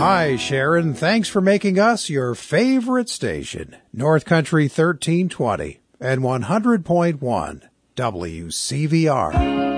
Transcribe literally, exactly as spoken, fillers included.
Hi, Sharon. Thanks for making us your favorite station. North Country thirteen twenty and one hundred point one W C V R.